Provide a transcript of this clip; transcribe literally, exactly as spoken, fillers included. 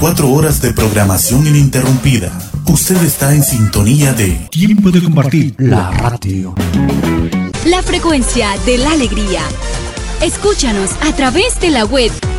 veinticuatro horas de programación ininterrumpida. Usted está en sintonía de Tiempo de Compartir, la radio. La frecuencia de la alegría. Escúchanos a través de la web